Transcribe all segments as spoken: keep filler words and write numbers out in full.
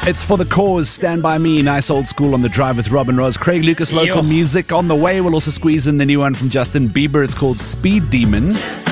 It's for the cause. Stand by me. Nice old school on the drive with Rob and Roz. Craig Lucas, local Yo. music on the way. We'll also squeeze in the new one from Justin Bieber. It's called Speed Demon.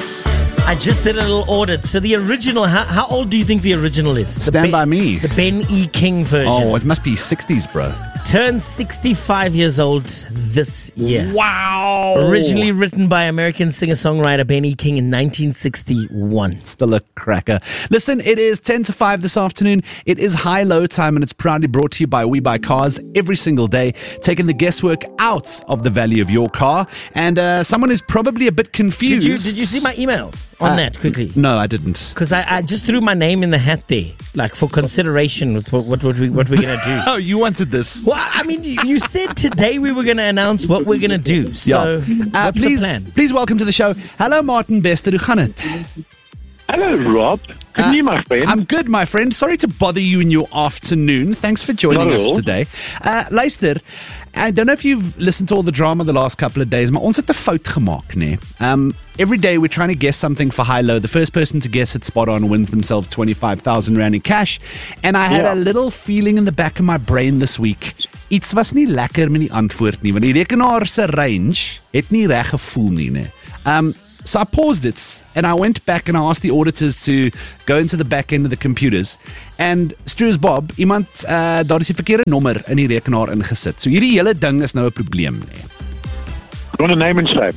I just did a little audit. So the original, how, how old do you think the original is? The Stand Ben- by me. The Ben E. King version. Oh, it must be sixties, bro. Turned sixty-five years old this year. Wow. Originally written by American singer-songwriter Ben E. King in nineteen sixty-one. Still a cracker. Listen, it is ten to five this afternoon. It is high-low time, and it's proudly brought to you by We Buy Cars every single day, taking the guesswork out of the value of your car. And uh, someone is probably a bit confused. Did you did you see my email on Uh, that quickly? No, I didn't. Because I, I just threw my name in the hat there, like for consideration with what what, what we what we're gonna do. Oh, you wanted this. Well, I mean, you you said today we were gonna announce what we're gonna do. So Yeah. Uh, what's please, the plan? please welcome to the show. Hello, Martin Bester. Hoe gaan het? Hello, Rob. Good Uh, you, my friend. I'm good, my friend. Sorry to bother you in your afternoon. Thanks for joining Not at us all. today. Uh, luister, I don't know if you've listened to all the drama the last couple of days, maar ons het 'n fout gemaak, nee. Um, every day we're trying to guess something for high-low. The first person to guess it spot on wins themselves twenty-five thousand rand in cash. And I had Yeah. a little feeling in the back of my brain this week. Iets was nie lekker met die antwoord nie, want die rekenaar se range het nie reg gevoel nie, nee. Um, So I paused it and I went back and I asked the auditors to go into the back end of the computers. And Struus Bob, iemand, uh, daar is die verkeerde nommer in die rekenaar ingesit. So hierdie hele ding is nou 'n probleem, nee. You want a name and shame?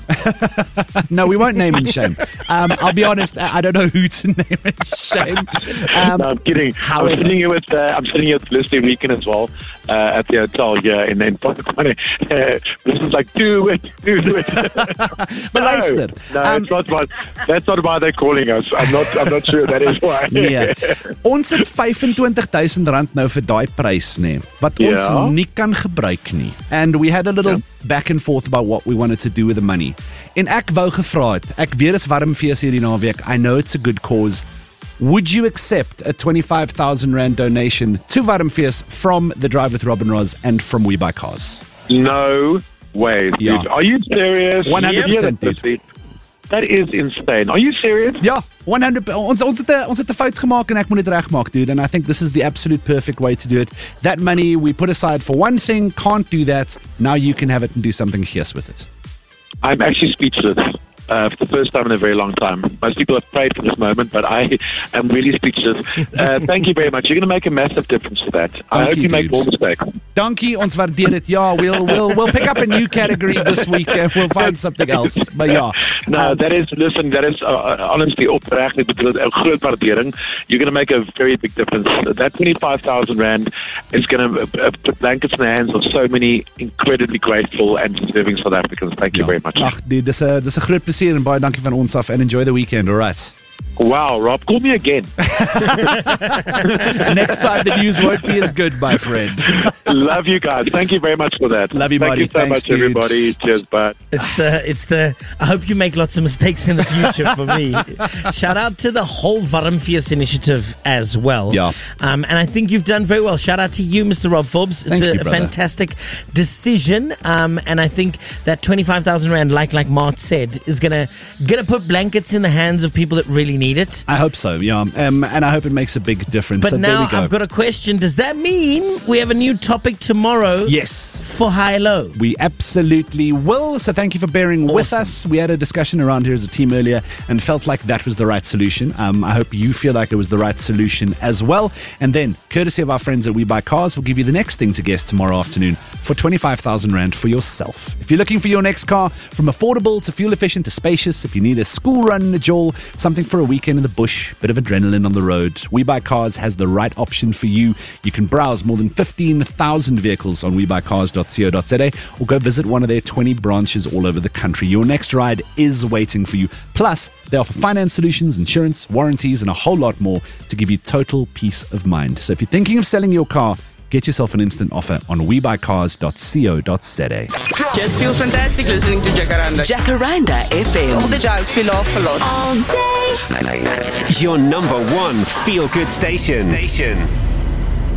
No, we won't name and shame. Um, I'll be honest, I I don't know who to name and shame. Um, no, I'm kidding. however- I'm sitting here with uh, I'm sitting here with Felicity Weekend as well uh, at the hotel here in in Potchefstroom. Uh, this is like do it, do it. but no, luister, no, um, it's not why. That's not why they're calling us. I'm not. I'm not sure that is why. nee, ons het vyfentwintig duisend rand nou vir daai prys, nee, wat ons Ja. nie kan gebruik nie. And we had a little back and forth about what we wanted to do with the money. En ek wou gevra het, ek weet is warm fees hierdie naweek. I know it's a good cause. Would you accept a twenty-five thousand rand donation to Warm Fees from The Drive with Rob and Roz and from We Buy Cars? No way, dude. Yeah. Are you serious? one hundred percent, Yeah, dude. That is insane. Are you serious? Ja, one hundred ons ons het 'n ons het 'n fout gemaak en ek moet dit regmaak, dude, and I think this is the absolute perfect way to do it. That money we put aside for one thing, can't do that. Now you can have it and do something hideous with it. I'm actually speechless uh, for the first time in a very long time. Most people have prayed for this moment, but I am really speechless. Uh, thank you very much. You're going to make a massive difference to that. I Thank hope you, you make dude. more mistakes. Dankie, ons waardeer dit. Ja, we'll we'll we'll pick up a new category this week and we'll find something else. But yeah. No, Um, that is, listen, that is uh, honestly oprecht. Ek bedoel, 'n groot waardering. You're going to make a very big difference. That twenty-five thousand rand is going to uh, put blankets in the hands of so many incredibly grateful and deserving South Africans. Thank you very much. Ag, dude, dis 'n dis 'n groot plesier en baie dankie van ons af and enjoy the weekend, all right. Wow, Rob, call me again. Next time the news won't be as good, my friend. Love you guys. Thank you very much for that. Love you, Thank buddy. you so Thanks, much, dude. everybody. Cheers, bye. It's the, it's the, I hope you make lots of mistakes in the future for me. Shout out to the whole Warmfees initiative as well. Yeah. Um, and I think you've done very well. Shout out to you, Mister Rob Forbes. It's Thank a, you, a brother. fantastic decision. Um, and I think that twenty-five thousand rand, like, like Mart said, is gonna, gonna put blankets in the hands of people that really need it. I hope so, yeah. Um, and I hope it makes a big difference. But so there now we go. I've got a question. Does that mean we have a new topic tomorrow? Yes. For high-low? We absolutely will. So thank you for bearing with Awesome. us. We had a discussion around here as a team earlier and felt like that was the right solution. Um, I hope you feel like it was the right solution as well. And then, courtesy of our friends at We Buy Cars, we'll give you the next thing to guess tomorrow afternoon for twenty-five thousand rand for yourself. If you're looking for your next car, from affordable to fuel efficient to spacious, if you need a school run in a jewel, something for a weekend in the bush, bit of adrenaline on the road, We Buy Cars has the right option for you. You can browse more than fifteen thousand vehicles on we buy cars dot co dot za or go visit one of their twenty branches all over the country. Your next ride is waiting for you. Plus, they offer finance solutions, insurance, warranties, and a whole lot more to give you total peace of mind. So if you're thinking of selling your car, get yourself an instant offer on we buy cars dot co dot za. Just feels fantastic listening to Jacaranda. Jacaranda F M. All the jokes feel off a lot. All day. Your number one feel-good station. Station.